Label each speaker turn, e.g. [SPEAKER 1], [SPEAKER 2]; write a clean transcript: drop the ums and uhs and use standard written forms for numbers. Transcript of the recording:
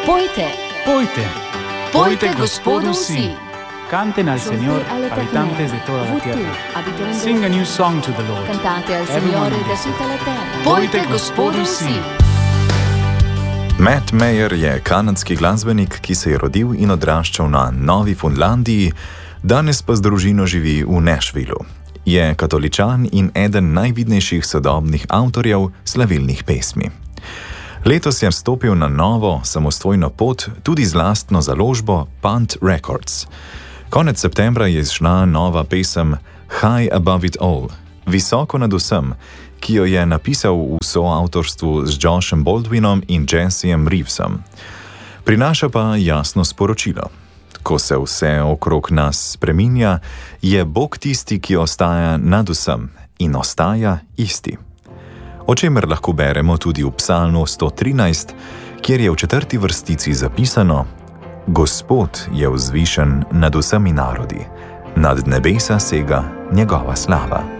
[SPEAKER 1] Pojte,
[SPEAKER 2] Pojte,
[SPEAKER 1] pojte Gospodu vsi.
[SPEAKER 2] Canten al Señor, habitantes de toda la tierra. Sing a new song to the Lord.
[SPEAKER 1] Cantate al
[SPEAKER 2] Everyone
[SPEAKER 1] Signore
[SPEAKER 2] in
[SPEAKER 1] da
[SPEAKER 2] this
[SPEAKER 1] tutta la terra.
[SPEAKER 2] Pojte
[SPEAKER 1] Pojte Gospodu vsi.
[SPEAKER 3] Matt Mayer je kanadski glasbenik, ki se je rodil in odraščal na Novi Fundlandiji, danes pa z družino živi v Nashvillu. Je katoličan in eden najvidnejših sodobnih avtorjev slavilnih pesmi. Letos je stopil na novo, samostojno pot tudi z lastno založbo Punt Records. Konec septembra je izšla nova pesem High Above It All, Visoko nad vsem, ki jo je napisal v soavtorstvu z Joshem Baldwinom in Jessejem Reevesom. Prinaša pa jasno sporočilo. Ko se vse okrog nas spreminja, je Bog tisti, ki ostaja nad vsem in ostaja isti. O čemer lahko beremo tudi v Psalmu 113, kjer je v 4. vrstici zapisano: Gospod je vzvišen nad vsemi narodi, nad nebesa sega njegova slava.